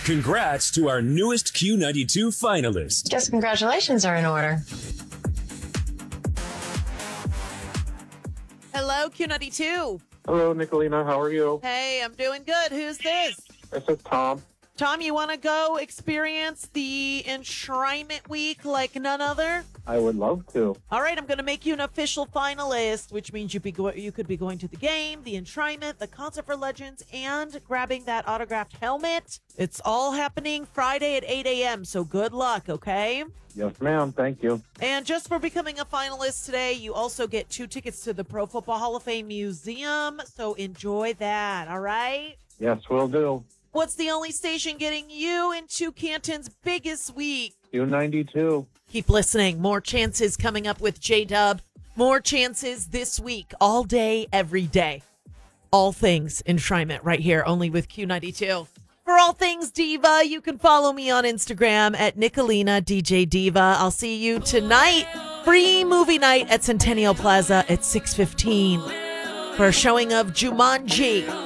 Congrats to our newest Q92 finalist. Guess congratulations are in order. Hello, Q92. Hello, Nicolina. How are you? Hey, I'm doing good. Who's this? This is Tom. Tom, you want to go experience the Enshrinement Week like none other? I would love to. All right, I'm going to make you an official finalist, which means you could be going to the game, the Enshrinement, the Concert for Legends, and grabbing that autographed helmet. It's all happening Friday at 8 a.m., so good luck, okay? Yes, ma'am. Thank you. And just for becoming a finalist today, you also get 2 tickets to the Pro Football Hall of Fame Museum, so enjoy that, all right? Yes, will do. What's the only station getting you into Canton's biggest week? Q92. Keep listening. More chances coming up with J-Dub. More chances this week, all day, every day. All things Enshrinement right here, only with Q92. For all things Diva, you can follow me on Instagram at Nicolina DJ Diva. I'll see you tonight. Free movie night at Centennial Plaza at 6:15 for a showing of Jumanji.